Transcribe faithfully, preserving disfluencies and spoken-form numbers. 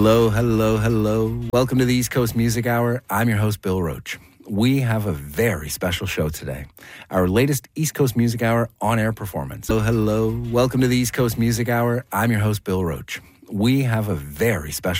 Hello, hello, hello. Welcome to the East Coast Music Hour. I'm your host, Bill Roach. We have a very special show today. Our latest East Coast Music Hour on-air performance. So hello, welcome to the East Coast Music Hour. I'm your host, Bill Roach. We have a very special